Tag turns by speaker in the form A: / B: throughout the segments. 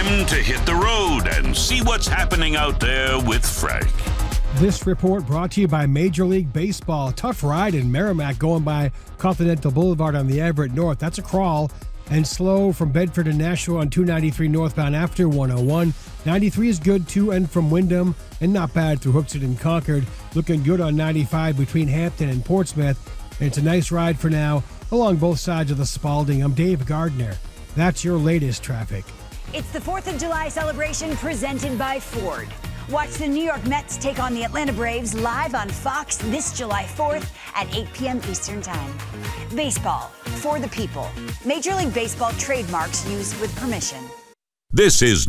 A: Time to hit the road and see what's happening out there with Frank.
B: This report brought to you by Major League Baseball. Tough ride in Merrimack going by Continental Boulevard on the Everett North. That's a crawl. And slow from Bedford to Nashua on 293 northbound after 101. 93 is good to and from Wyndham, and not bad through Hooksett and Concord. Looking good on 95 between Hampton and Portsmouth. And it's a nice ride for now along both sides of the Spalding. I'm Dave Gardner. That's your latest traffic.
C: It's the 4th of July celebration presented by Ford. Watch the New York Mets take on the Atlanta Braves live on Fox this July 4th at 8 p.m. Eastern Time. Baseball, for the people. Major League Baseball trademarks used with permission.
A: This is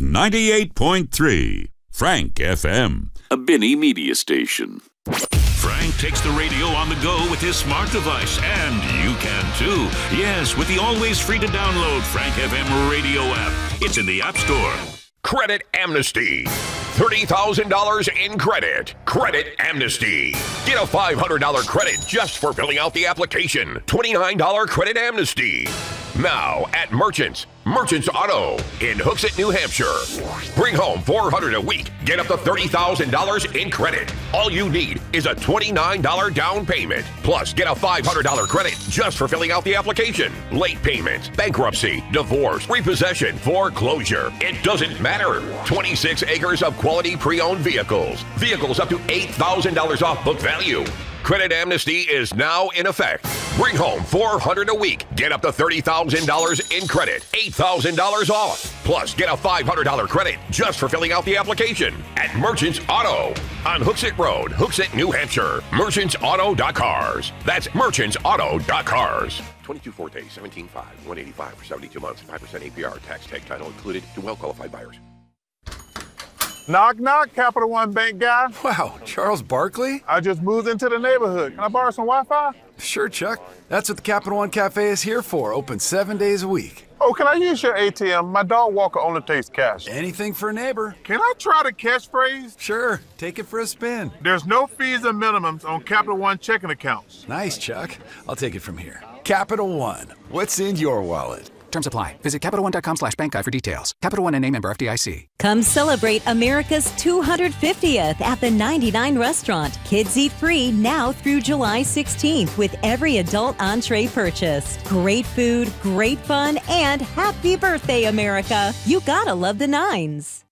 A: 98.3 Frank FM, a Binney media station. Frank takes the radio on the go with his smart device, and you can too. Yes, with the always free to download Frank FM radio app. It's in the App Store.
D: Credit Amnesty. $30,000 in credit. Credit Amnesty. Get a $500 credit just for filling out the application. $29 Credit Amnesty. Now at Merchants Auto in Hooksett, New Hampshire. Bring home $400 a week. Get up to $30,000 in credit. All you need is a $29 down payment. Plus, get a $500 credit just for filling out the application. Late payments, bankruptcy, divorce, repossession, foreclosure. It doesn't matter. 26 acres of quality pre-owned vehicles. Vehicles up to $8,000 off book value. Credit Amnesty is now in effect. Bring home $400 a week. Get up to $30,000 in credit. $8,000 off. Plus, get a $500 credit just for filling out the application at Merchants Auto on Hooksett Road, Hooksett, New Hampshire. MerchantsAuto.cars. That's MerchantsAuto.cars. 22 Forte, 17.5, 185 for 72 months, 5% APR, tax tag title included to well-qualified buyers.
E: Knock, knock, Capital One Bank guy.
F: Wow, Charles Barkley?
E: I just moved into the neighborhood. Can I borrow some Wi-Fi?
F: Sure, Chuck. That's what the Capital One Cafe is here for, open 7 days a week.
E: Oh, can I use your ATM? My dog walker only takes cash.
F: Anything for a neighbor.
E: Can I try the catchphrase?
F: Sure, take it for a spin.
E: There's no fees and minimums on Capital One checking accounts.
F: Nice, Chuck. I'll take it from here. Capital One, what's in your wallet?
G: Terms apply. Visit CapitalOne.com/bankguide for details. Capital One and name member FDIC.
H: Come celebrate America's 250th at the 99 Restaurant. Kids eat free now through July 16th with every adult entree purchase. Great food, great fun, and happy birthday, America. You gotta love the Nines.